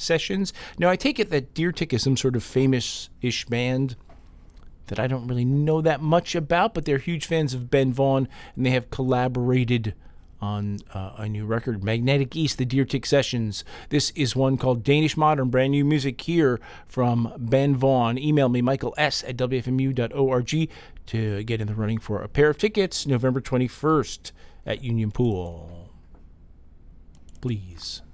Sessions. Now, I take it that Deer Tick is some sort of famous-ish band that I don't really know that much about, but they're huge fans of Ben Vaughn, and they have collaborated on a new record, Magnetic East, the Deer Tick Sessions. This is one called Danish Modern, brand new music here from Ben Vaughn. Email me, michaels@wfmu.org, to get in the running for a pair of tickets November 21st at Union Pool. Please.